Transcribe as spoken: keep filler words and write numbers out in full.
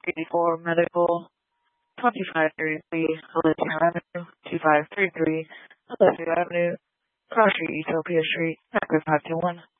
eighty-four Medical, twenty-five thirty-three Valencia Avenue, twenty-five thirty-three Valencia Avenue, Cross Street, Utopia Street, Packard five two one.